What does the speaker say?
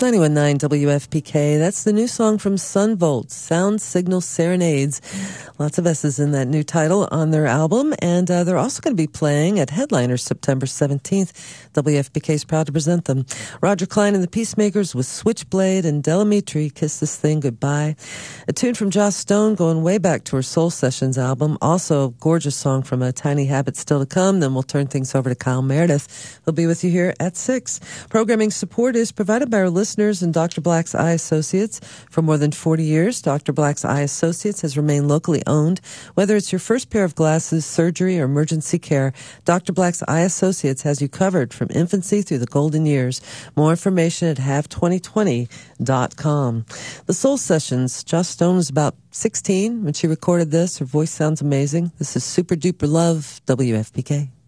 91.9 WFPK. That's the new song from Sunvolt, Sound Signal Serenades. Lots of S's in that new title on their album. And they're also going to be playing at Headliners September 17th. WFPK is proud to present them. Roger Klein and the Peacemakers with Switchblade, and Delamitri, Kiss This Thing Goodbye. A tune from Joss Stone going way back to her Soul Sessions album. Also a gorgeous song from A Tiny Habit Still to Come. Then we'll turn things over to Kyle Meredith. He'll be with you here at 6. Programming support is provided by our listeners and Dr. Black's Eye Associates. For more than 40 years, Dr. Black's Eye Associates has remained locally owned. Whether it's your first pair of glasses, surgery, or emergency care, Dr. Black's Eye Associates has you covered from infancy through the golden years. More information at have2020.com. The Soul Sessions. Joss Stone was about 16 when she recorded this. Her voice sounds amazing. This is Super Duper Love, WFPK.